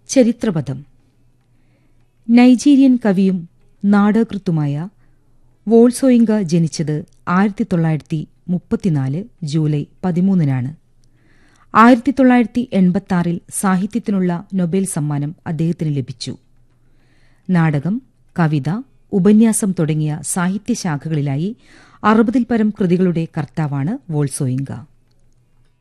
ചരിത്രപഥം. നൈജീരിയൻ കവിയും നാടകകൃത്തുമായ വോൾസോയിങ്ക ജനിച്ചത് 1934 ജൂലൈ 13-നാണ്. 1986 സാഹിത്യത്തിനുള്ള നൊബേൽ സമ്മാനം അദ്ദേഹത്തിന് ലഭിച്ചു. നാടകം, കവിത, ഉപന്യാസം തുടങ്ങിയ സാഹിത്യശാഖകളിലായി 60-ൽ പരം കൃതികളുടെ കർത്താവാണ് വോൾസോയിങ്ക.